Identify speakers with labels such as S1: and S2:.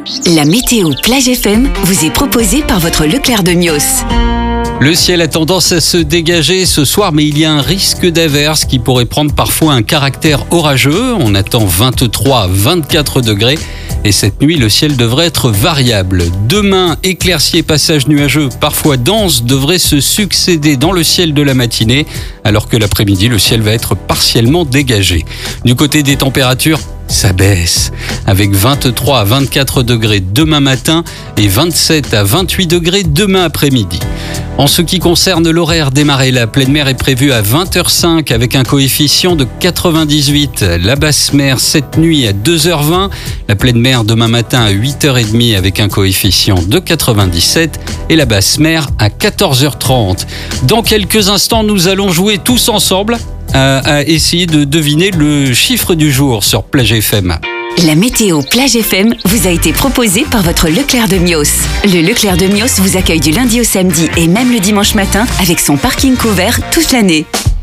S1: La météo Plage FM vous est proposée par votre Leclerc de Mios.
S2: Le ciel a tendance à se dégager ce soir, mais il y a un risque d'averse qui pourrait prendre parfois un caractère orageux. On attend 23 à 24 degrés et cette nuit, le ciel devrait être variable. Demain, éclaircies et passages nuageux, parfois denses, devraient se succéder dans le ciel de la matinée, alors que l'après-midi, le ciel va être partiellement dégagé. Du côté des températures, ça baisse, avec 23 à 24 degrés demain matin et 27 à 28 degrés demain après-midi. En ce qui concerne l'horaire des marées, la pleine mer est prévue à 20h05 avec un coefficient de 98. La basse mer cette nuit à 2h20. La pleine mer demain matin à 8h30 avec un coefficient de 97. Et la basse mer à 14h30. Dans quelques instants, nous allons jouer tous ensemble à essayer de deviner le chiffre du jour sur Plage FM.
S1: La météo Plage FM vous a été proposée par votre Leclerc de Mios. Le Leclerc de Mios vous accueille du lundi au samedi et même le dimanche matin avec son parking couvert toute l'année.